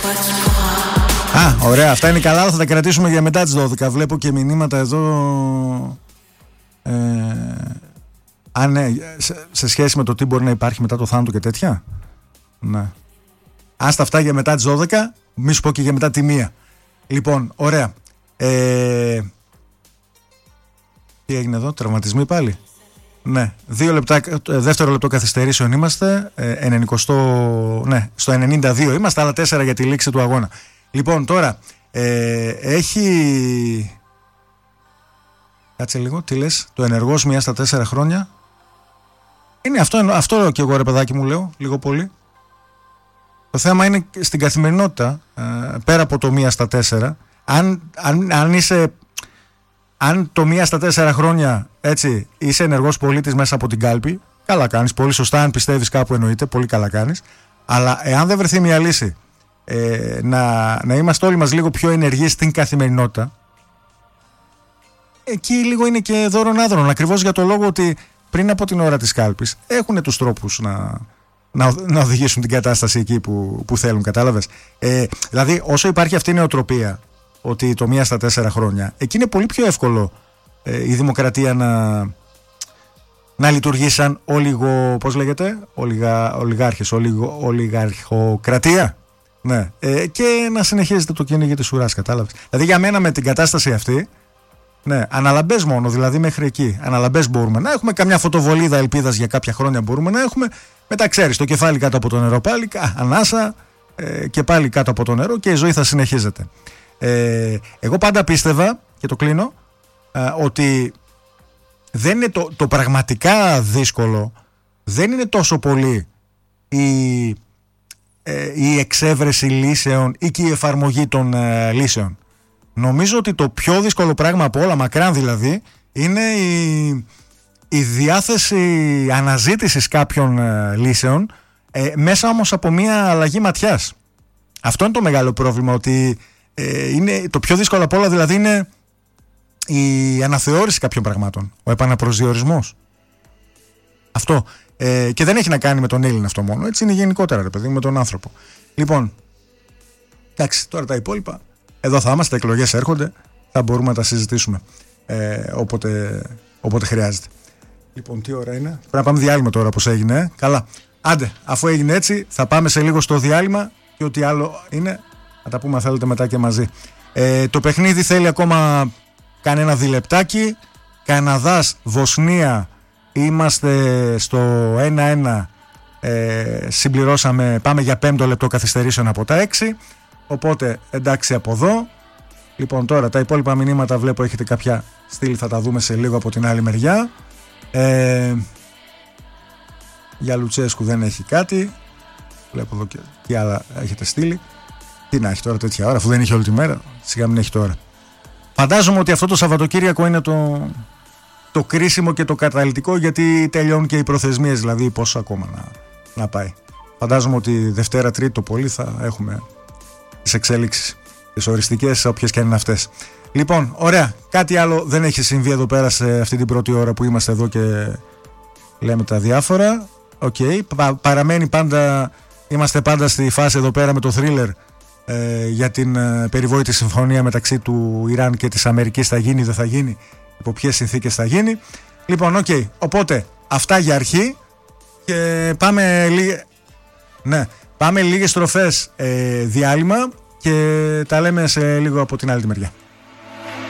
Α, ωραία, αυτά είναι καλά, θα τα κρατήσουμε για μετά τις 12. Βλέπω και μηνύματα εδώ ναι, σε σχέση με το τι μπορεί να υπάρχει μετά το θάνατο και τέτοια. Ναι. Άστα αυτά για μετά τις 12, μη σου πω και για μετά τη 1. Λοιπόν, ωραία. Τι έγινε εδώ, τραυματισμοί πάλι. Ναι, 2 λεπτά, δεύτερο λεπτό καθυστερήσεων είμαστε. Ναι, στο 92 είμαστε, άλλα 4 για τη λήξη του αγώνα. Λοιπόν, τώρα έχει. Κάτσε λίγο, τι λες, το ενεργός 1 στα 4 χρόνια. Είναι αυτό και εγώ, ρε παιδάκι μου, λέω, λίγο πολύ. Το θέμα είναι στην καθημερινότητα, πέρα από το 1 στα 4, αν το 1 στα 4 χρόνια έτσι, είσαι ενεργός πολίτης μέσα από την κάλπη, καλά κάνεις, πολύ σωστά, αν πιστεύεις κάπου εννοείται, πολύ καλά κάνεις. Αλλά εάν δεν βρεθεί μια λύση να είμαστε όλοι μας λίγο πιο ενεργοί στην καθημερινότητα, εκεί λίγο είναι και δώρον άδρον, ακριβώς για το λόγο ότι πριν από την ώρα της κάλπης έχουν τους τρόπους να οδηγήσουν την κατάσταση εκεί που θέλουν, κατάλαβες. Δηλαδή όσο υπάρχει αυτή η νοοτροπία ότι το 1 στα 4 χρόνια, εκεί είναι πολύ πιο εύκολο η δημοκρατία να λειτουργεί σαν πώς λέγεται, ολιγάρχες, ολιγαρχοκρατία. Ναι. Και να συνεχίζεται το κυνήγι της ουράς, κατάλαβες. Δηλαδή για μένα με την κατάσταση αυτή, ναι, αναλαμπές μόνο, δηλαδή μέχρι εκεί. Αναλαμπές μπορούμε να έχουμε, καμιά φωτοβολίδα ελπίδας για κάποια χρόνια μπορούμε να έχουμε. Μετά ξέρεις, το κεφάλι κάτω από το νερό πάλι, ανάσα και πάλι κάτω από το νερό και η ζωή θα συνεχίζεται. Εγώ πάντα πίστευα, και το κλείνω, ότι δεν είναι το πραγματικά δύσκολο, δεν είναι τόσο πολύ η εξέβρεση λύσεων ή και η εφαρμογή των λύσεων. Νομίζω ότι το πιο δύσκολο πράγμα από όλα, μακράν δηλαδή, είναι η διάθεση αναζήτησης κάποιων λύσεων, μέσα όμως από μια αλλαγή ματιάς. Αυτό είναι το μεγάλο πρόβλημα, ότι είναι το πιο δύσκολο από όλα, δηλαδή είναι η αναθεώρηση κάποιων πραγμάτων, ο επαναπροσδιορισμός. Αυτό. Και δεν έχει να κάνει με τον Έλληνα αυτό μόνο, έτσι είναι γενικότερα, ρε παιδί, με τον άνθρωπο. Λοιπόν, εντάξει, τώρα τα υπόλοιπα, εδώ θα είμαστε, εκλογές έρχονται, θα μπορούμε να τα συζητήσουμε όποτε χρειάζεται. Λοιπόν, τι ώρα είναι? Πρέπει να πάμε διάλειμμα τώρα, όπως έγινε. Καλά. Άντε, αφού έγινε έτσι, θα πάμε σε λίγο στο διάλειμμα και ό,τι άλλο είναι, θα τα πούμε αν θέλετε μετά και μαζί. Το παιχνίδι θέλει ακόμα κανένα διλεπτάκι. Καναδάς, Βοσνία, είμαστε στο 1-1. Συμπληρώσαμε, πάμε για 5 λεπτό καθυστερήσεων από τα 6. Οπότε εντάξει από εδώ. Λοιπόν, τώρα τα υπόλοιπα μηνύματα βλέπω έχετε κάποια στείλει, θα τα δούμε σε λίγο από την άλλη μεριά. Για Λουτσέσκου δεν έχει κάτι. Βλέπω εδώ και τι άλλα έχετε στείλει. Τι να έχει τώρα τέτοια ώρα, αφού δεν είχε όλη τη μέρα, σιγά μην έχει τώρα. Φαντάζομαι ότι αυτό το Σαββατοκύριακο είναι το κρίσιμο και το καταλυτικό, γιατί τελειώνουν και οι προθεσμίες, δηλαδή πόσο ακόμα να πάει. Φαντάζομαι ότι Δευτέρα, Τρίτη το πολύ θα έχουμε τις εξέλιξεις, τις οριστικές, όποιες και αν είναι αυτές. Λοιπόν, ωραία, κάτι άλλο δεν έχει συμβεί εδώ πέρα σε αυτή την πρώτη ώρα που είμαστε εδώ και λέμε τα διάφορα. Παραμένει πάντα, είμαστε πάντα στη φάση εδώ πέρα με το thriller για την περιβόητη συμφωνία μεταξύ του Ιράν και της Αμερικής. Θα γίνει, δεν θα γίνει, υπό ποιες συνθήκες θα γίνει. Λοιπόν, οπότε αυτά για αρχή και πάμε λίγες στροφές διάλειμμα και τα λέμε σε λίγο από την άλλη τη μεριά.